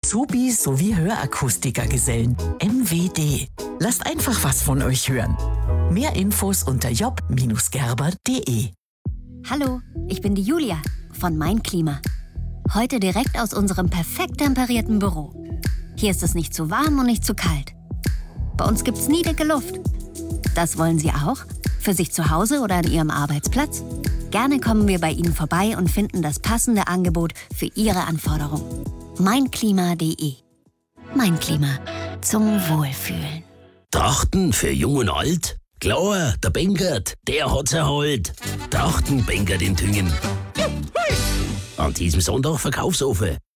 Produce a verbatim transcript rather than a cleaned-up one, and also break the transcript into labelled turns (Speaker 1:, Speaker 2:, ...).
Speaker 1: Azubi sowie Hörakustikergesellen. M W D. Lasst einfach was von euch hören. Mehr Infos unter job Bindestrich gerber punkt de.
Speaker 2: Hallo, ich bin die Julia von Mein Klima. Heute direkt aus unserem perfekt temperierten Büro. Hier ist es nicht zu warm und nicht zu kalt. Bei uns gibt's nie dicke Luft. Das wollen Sie auch? Für sich zu Hause oder an Ihrem Arbeitsplatz? Gerne kommen wir bei Ihnen vorbei und finden das passende Angebot für Ihre Anforderungen. mein klima punkt de. Mein Klima. Zum Wohlfühlen.
Speaker 3: Trachten für Jung und Alt? Klar, der Benkert, der hat's erholt. Trachten Benkert in Tüngen. An diesem Sonntag Verkaufsofen.